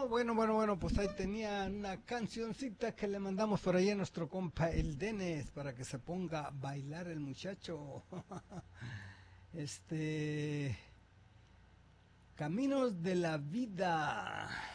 Bueno, pues ahí tenía una cancioncita que le mandamos por ahí a nuestro compa el Denis para que se ponga a bailar el muchacho. Este, Caminos de la Vida.